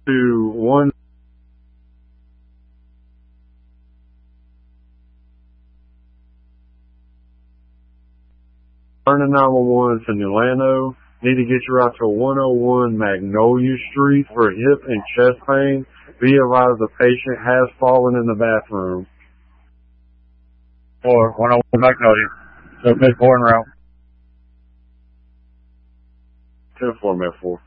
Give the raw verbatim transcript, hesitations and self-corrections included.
to one. Turn to nine one one to Newlano. Need to get you out to one oh one Magnolia Street for hip and chest pain. Be advised the patient has fallen in the bathroom. Or one oh one Magnolia. So mid four and route. ten four, Med four.